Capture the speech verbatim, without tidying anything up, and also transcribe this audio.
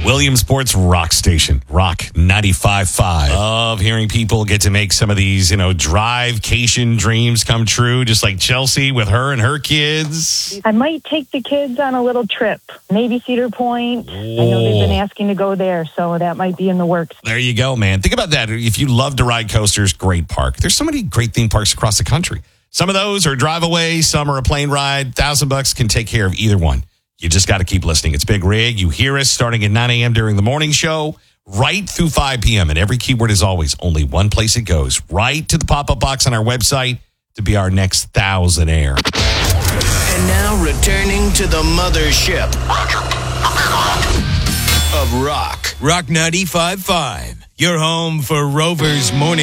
Williamsport's rock station, Rock ninety-five point five. Love hearing people get to make some of these, you know, drive-cation dreams come true, just like Chelsea with her and her kids. I might take the kids on a little trip, maybe Cedar Point. I know they've been asking to go there, so that might be in the works. There you go, man. Think about that. If you love to ride coasters, great park. There's so many great theme parks across the country. Some of those are drive away, some are a plane ride. Thousand bucks can take care of either one. You just got to keep listening. It's Big Rig. You hear us starting at nine a.m. during the morning show, right through five p.m. And every keyword is always only one place it goes, right to the pop-up box on our website to be our next thousandaire. And now returning to the mothership of rock. Rock ninety-five point five. Your home for Rover's morning.